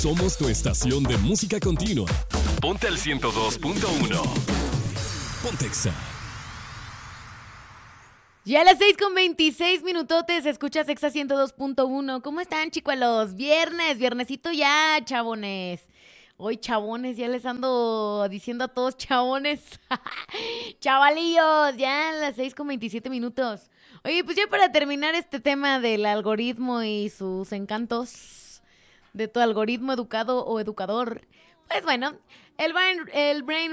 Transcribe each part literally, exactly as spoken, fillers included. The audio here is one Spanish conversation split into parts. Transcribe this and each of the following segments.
Somos tu estación de música continua. Ponte al ciento dos punto uno. Ponte Exa. Ya a las seis con veintiséis minutotes, escuchas Exa ciento dos punto uno. ¿Cómo están, chicuelos? Viernes, viernesito ya, chabones. Hoy, chabones, ya les ando diciendo a todos chabones. Chavalillos, ya a las seis con veintisiete minutos. Oye, pues ya para terminar este tema del algoritmo y sus encantos, de tu algoritmo educado o educador, pues bueno, el brain, el brain,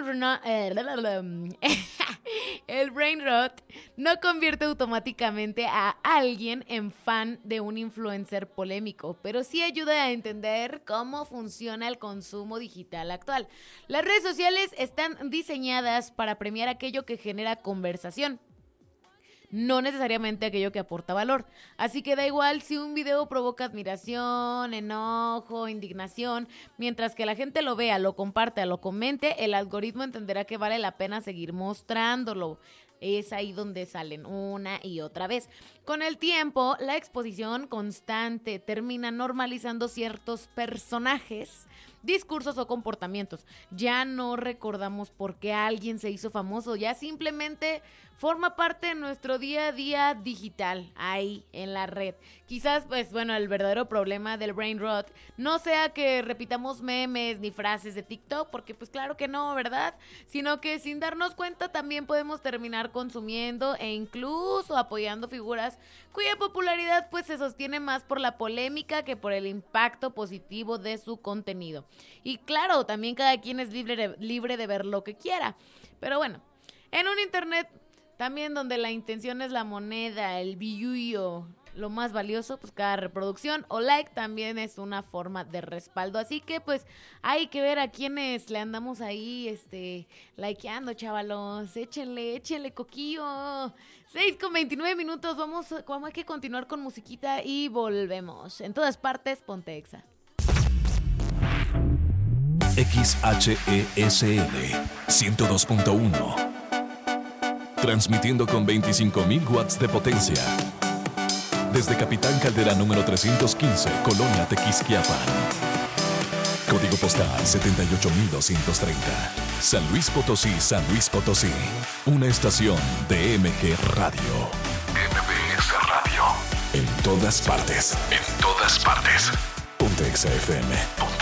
el brain rot no convierte automáticamente a alguien en fan de un influencer polémico, pero sí ayuda a entender cómo funciona el consumo digital actual. Las redes sociales están diseñadas para premiar aquello que genera conversación, no necesariamente aquello que aporta valor. Así que da igual si un video provoca admiración, enojo, indignación, mientras que la gente lo vea, lo comparta, lo comente, el algoritmo entenderá que vale la pena seguir mostrándolo. Es ahí donde salen una y otra vez. Con el tiempo, la exposición constante termina normalizando ciertos personajes, discursos o comportamientos. Ya no recordamos por qué alguien se hizo famoso, ya simplemente forma parte de nuestro día a día digital, ahí en la red. Quizás, pues bueno, el verdadero problema del brain rot no sea que repitamos memes ni frases de TikTok, porque pues claro que no, ¿verdad? Sino que sin darnos cuenta también podemos terminar consumiendo e incluso apoyando figuras cuya popularidad pues se sostiene más por la polémica que por el impacto positivo de su contenido. Y claro, también cada quien es libre de, libre de ver lo que quiera. Pero bueno, en un internet también donde la intención es la moneda, el billullo, lo más valioso, pues cada reproducción o like también es una forma de respaldo. Así que pues hay que ver a quienes le andamos ahí este likeando, chavalos. Échenle, échenle coquillo. seis con veintinueve minutos, vamos, vamos hay que continuar con musiquita y volvemos. En todas partes, ponte Exa. X H E S N ciento dos punto uno. Transmitiendo con veinticinco mil watts de potencia. Desde Capitán Caldera número trescientos quince, Colonia Tequisquiapan. Código postal setenta y ocho mil doscientos treinta. San Luis Potosí, San Luis Potosí. Una estación de M G Radio. M B S Radio. En todas partes. En todas partes. Ponte Exa F M. Ponte